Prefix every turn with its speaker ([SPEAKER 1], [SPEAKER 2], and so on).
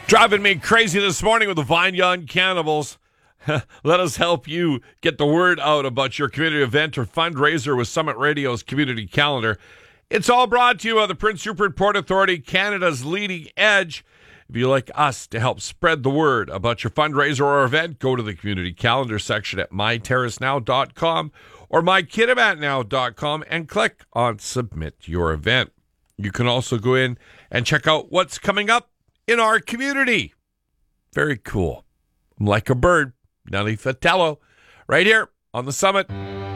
[SPEAKER 1] Driving me crazy this morning with the Vineyard Cannibals. Let us help you get the word out about your community event or fundraiser with Summit Radio's community calendar. It's all brought to you by the Prince Rupert Port Authority, Canada's leading edge. If you'd like us to help spread the word about your fundraiser or event, go to the community calendar section at myterracenow.com or mykitamatnow.com and click on Submit Your Event. You can also go in and check out what's coming up in our community. Very cool. I'm like a bird, Nelly Fatello, right here on the Summit.